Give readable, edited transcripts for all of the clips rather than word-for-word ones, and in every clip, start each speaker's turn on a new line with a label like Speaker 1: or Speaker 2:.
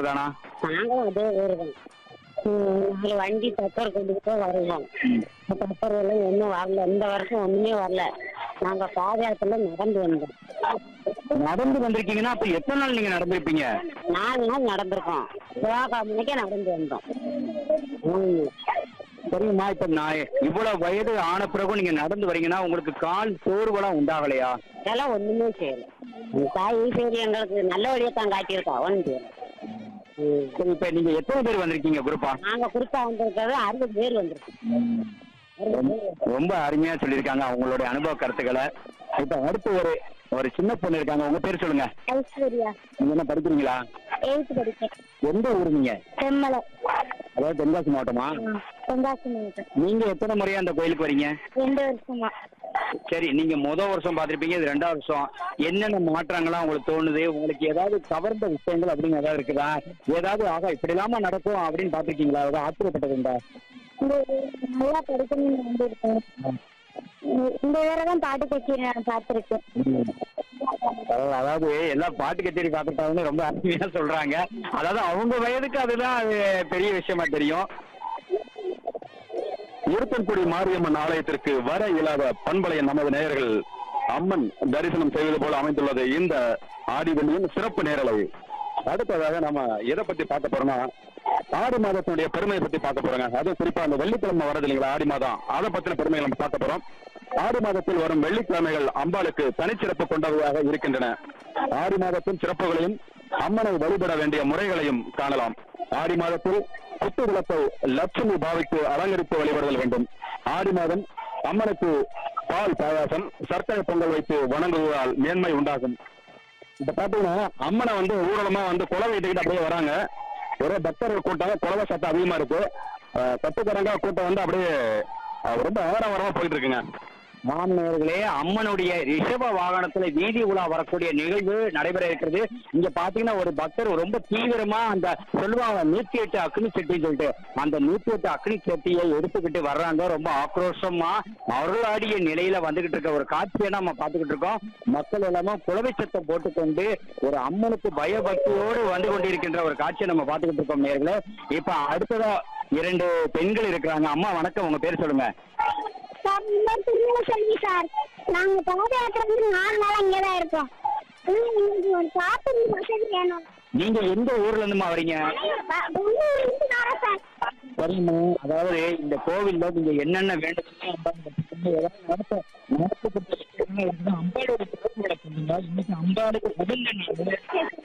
Speaker 1: ஊர் தானா?
Speaker 2: நாங்களும் அதே ஊர் தான். நாலு வண்டி பெப்பர் கொண்டுகிட்டே வருவோம். பெப்பர் எல்லாம் ஒன்றும் வரல, இந்த வருஷம் ஒண்ணுமே வரல. நாங்க பாதயாத்திரத்துல நடந்து வந்தோம்.
Speaker 1: நடந்து வந்திருக்கீங்கன்னா அப்ப எத்தனை நாள் நீங்க நடந்திருப்பீங்க?
Speaker 2: 4 நாள் நடந்திருக்கோம். சிவகாமிக்கே நடந்து வந்தோம்.
Speaker 1: சரிம்மா, இப்ப நான் இவ்வளவு வயது ஆன பிறகு நீங்க நடந்து வரீங்கன்னா உங்களுக்கு கால் சோர்வெல்லாம் உண்டாகலையா?
Speaker 2: இதெல்லாம் ஒண்ணுமே செய்யல. தாய் சரி எங்களுக்கு நல்ல வழியத்தான் காட்டியிருக்கா. ஒன்றும் செய்யல.
Speaker 1: சரி, இப்ப நீங்க எத்தனை பேர் வந்திருக்கீங்க குரூப்பா?
Speaker 2: நாங்க குறிப்பா வந்திருக்கிறது 60 பேர் வந்திருக்கோம்.
Speaker 1: ரொம்ப அருமையா சொல்லியிருக்காங்க அவங்களுடைய அனுபவ கருத்துக்களை. இப்ப அடுத்து ஒரு சின்ன பொண்ணு இருக்காங்க, உங்க பேர் சொல்லுங்க.
Speaker 2: ஐஸ்வர்யா.
Speaker 1: நீங்க என்ன படிக்கிறீங்களா?
Speaker 2: 8th படிக்கிறேன்.
Speaker 1: எந்த ஊரு நீங்க?
Speaker 2: செம்மலை.
Speaker 1: அதாவது தென்காசி மாவட்டமா?
Speaker 2: தென்காசி மாவட்டம்.
Speaker 1: நீங்க எத்தனை முறையா அந்த கோயிலுக்கு வரீங்க?
Speaker 2: 2 வருஷமா.
Speaker 1: சரி, நீங்க வருஷம் பாத்திருப்பீங்க, இது 2வது வருஷம். என்னென்ன மாற்றங்கள்லாம் உங்களுக்கு தோணுது? உங்களுக்கு ஏதாவது கவர்ந்த விஷயங்கள் அப்படின்னு ஏதாவது இருக்குதா? ஏதாவது ஆகா இப்படி இல்லாம நடக்கும் அப்படின்னு பாத்திருக்கீங்களா? ஏதாவது ஆச்சரியப்பட்டதுண்டா?
Speaker 2: நல்லா படிக்கணும்னு வந்திருக்கேன். இந்த வேறதான் பாட்டு கச்சேரி நான் பார்த்திருக்கேன்.
Speaker 1: அதாவது எல்லாம் பாட்டு கச்சேரி பார்த்துட்டாங்கன்னு ரொம்ப அருமையா சொல்றாங்க. அதாவது அவங்க வயதுக்கு அதுதான் அது பெரிய விஷயமா தெரியும்.
Speaker 3: இருத்தன்குடி மாரியம்மன் ஆலயத்திற்கு வர இயலாத பண்பலைய நமது நேயர்கள் அம்மன் தரிசனம் செய்வது போல அமைந்துள்ளது இந்த ஆடிவெள்ளியின் சிறப்பு நேரலை. அடுத்ததாக நம்ம எதை பத்தி பார்க்க போறோம்னா ஆடி மாதத்தினுடைய பெருமையை பத்தி பார்க்க போறோங்க. அதுவும் குறிப்பா அந்த வெள்ளிக்கிழமை வரது இல்லைங்களா, ஆடி மாதம், அதை பத்தின பெருமையை நம்ம பார்க்க போறோம். ஆடி மாதத்தில் வரும் வெள்ளிக்கிழமைகள் அம்பாளுக்கு தனிச்சிறப்பு கொண்டவையாக இருக்கின்றன. ஆடி மாதத்தின் சிறப்புகளையும் அம்மனை வழிபட வேண்டிய முறைகளையும் காணலாம். ஆடி மாதத்தில் குத்து விளக்கை லட்சுமி பாவிக்கு அலங்கரித்து வழிபடுதல் வேண்டும். ஆடி மாதம் அம்மனுக்கு பால் பாயாசம் சர்க்கரை பொங்கல் வைத்து வணங்குவதால் மேன்மை உண்டாகும். இப்ப பாத்தீங்கன்னா அம்மனை ஊர்வலமா குலவை வீட்டுக்கிட்ட அப்படியே வராங்க. ஒரே பக்தர்கள் கூட்டம், குலவை சத்தம் அதிகமா இருக்கு. கட்டுக்கரங்கா கூட்டம் அப்படியே ரொம்ப ஆரவாரமா போயிட்டு இருக்குங்க.
Speaker 1: மாணவர்களே, அம்மனுடைய ரிஷப வாகனத்துல வீதி உலா வரக்கூடிய நிகழ்வு நடைபெற இருக்கிறது. இங்க பாத்தீங்கன்னா ஒரு பக்தர் ரொம்ப தீவிரமா அந்த சொல்லுவாங்க 108 அக்னி சட்டின்னு சொல்லிட்டு அந்த 108 அக்னி சட்டியை எடுத்துக்கிட்டு வர்றாங்க. ரொம்ப ஆக்ரோஷமா அருளாடிய நிலையில வந்துகிட்டு இருக்க ஒரு காட்சியை நம்ம பாத்துக்கிட்டு இருக்கோம். மக்கள் எல்லாமே குலவை சத்தம் போட்டுக்கொண்டு ஒரு அம்மனுக்கு பயபக்தியோடு வந்து கொண்டிருக்கின்ற ஒரு காட்சியை நம்ம பாத்துக்கிட்டு இருக்கோம் நேயர்களே. இப்ப அடுத்ததா 2 பெண்கள் இருக்கிறாங்க. அம்மா வணக்கம், உங்க பேர் சொல்லுங்க.
Speaker 2: சார், நாங்க பாதயாத்திரை 4 நாள் இங்கதான் இருக்கோம். ஒரு சாப்பிட்டு வசதி வேணும்.
Speaker 1: நீங்க எந்த ஊர்ல இருந்துமா வரீங்க? சரிம்மா, அதாவது இந்த கோவில்ல நீங்க என்னென்ன வேண்டும் அம்பாளோட சிறப்பு விளக்குங்க. இன்னைக்கு அம்பாளுக்கு உகந்த நாள்.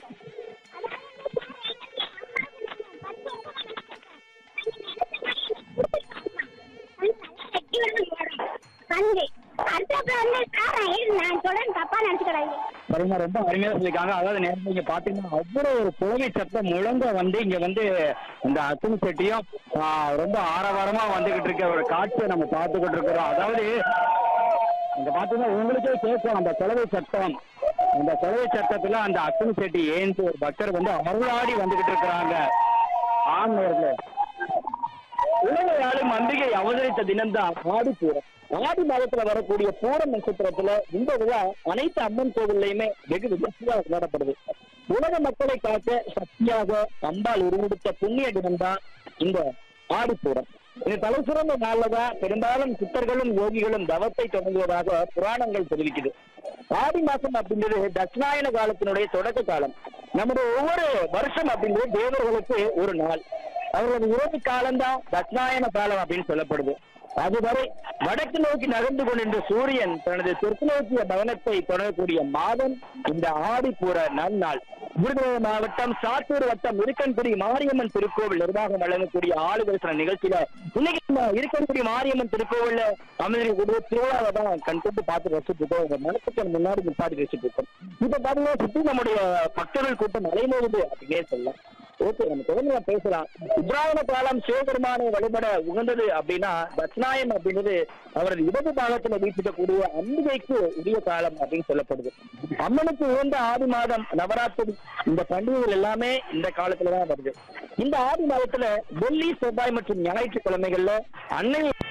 Speaker 1: ரொம்ப அருமையா சொல்லிருக்காங்க. அதாவது நேரம் நீங்க பாத்தீங்கன்னா அவ்வளவு ஒரு குலவை சத்தம் முழங்க இங்க இந்த அக்னி சட்டியும் ரொம்ப ஆரவாரமா வந்துகிட்டு இருக்க ஒரு காட்சியை நம்ம பார்த்துக்கிட்டு இருக்கிறோம். அதாவது இங்க பாத்தீங்கன்னா உங்களுக்கே கேட்கும் அந்த குலவை சத்தம். அந்த குலவை சத்தத்துல அந்த அக்னி சட்டி ஏந்து ஒரு பக்தர் அருளாடி வந்துகிட்டு இருக்கிறாங்க. ஆண்மையர்களே, உலகையாலும் அம்பிகை அவதரித்த தினம்தான் ஆடிப்பூரம். ஆடி மாதத்துல வரக்கூடிய பூரம் நட்சத்திரத்துல இந்த விழா அனைத்து அம்மன் கோவில்லையுமே வெகு விமர்சையா கொண்டாடப்படுது. உலக மக்களை காக்க சக்தியாக அம்பாள் உருவெடுத்த புண்ணிய தினம்தான் இந்த ஆடிப்பூரம். இந்த தலை சிறந்த நாள்லதான் பெரும்பாலும் சித்தர்களும் யோகிகளும் தவத்தை தொடங்குவதாக புராணங்கள் தெரிவிக்குது. ஆடி மாசம் அப்படின்றது தட்சிணாயன காலத்தினுடைய தொடக்க காலம். நம்முடைய ஒவ்வொரு வருஷம் அப்படின்றது தேவர்களுக்கு ஒரு நாள். அவர்களது இரவு காலம்தான் தட்சிணாயன காலம் அப்படின்னு சொல்லப்படுது. அதுவரை வடக்கு நோக்கி நகர்ந்து கொண்டிருந்த சூரியன் தனது தெற்கு நோக்கிய பயணத்தை தொடரக்கூடிய மாதம் இந்த ஆடிப்பூர நன்னாள். விருதுநகர் மாவட்டம் சாத்தூர் வட்டம் இருக்கன்குடி மாரியம்மன் திருக்கோவில் நிர்வாகம் வழங்கக்கூடிய ஆளு தரிசன நிகழ்ச்சியில இன்னைக்கு இருக்கன்குடி மாரியம்மன் திருக்கோவில்ல அமைதிக்கூடிய திருவிழாவை தான் கண்கொண்டு பார்த்து ரசிச்சுட்டு இருக்கோம். உங்க மனசுக்கு முன்னாடி நிப்பாட்டி ரசிச்சுட்டு இருக்கோம். இப்ப பாத்தீங்கன்னா சுற்றி நம்முடைய பக்தர்கள் கூட்டம் அலைமோகுது அப்படின்னே சொல்லலாம். ஓகே, நம்ம தொடர்ந்து பேசலாம். உத்தராயண காலம் சிவபெருமானை வழிபட உகந்தது அப்படின்னா தட்சிணாயன் அப்படின்றது அவரது இடது பாகத்துல வீசிக்கக்கூடிய அம்பிகைக்கு உரிய காலம் அப்படின்னு சொல்லப்படுது. அம்மனுக்கு உகந்த ஆடி மாதம் நவராத்திரி இந்த பண்டிகைகள் எல்லாமே இந்த காலத்துலதான் வருது. இந்த ஆடி மாதத்துல வெள்ளி, செவ்வாய் மற்றும் ஞாயிற்றுக்கிழமைகள்ல அன்னை